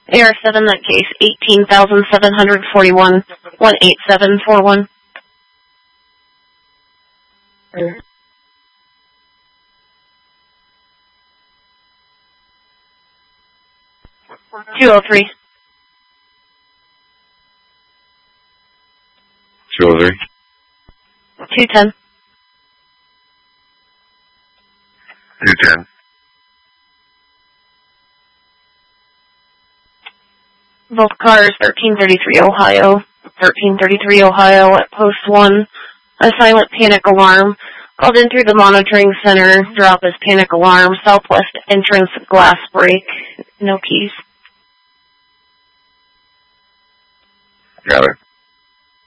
AR7, that case, 18,741, 18741. 203. 203. 210. 210. Both cars, 1333 Ohio. 1333 Ohio at post 1. A silent panic alarm. Called in through the monitoring center. Drop is panic alarm. Southwest entrance glass break. No keys. Got it.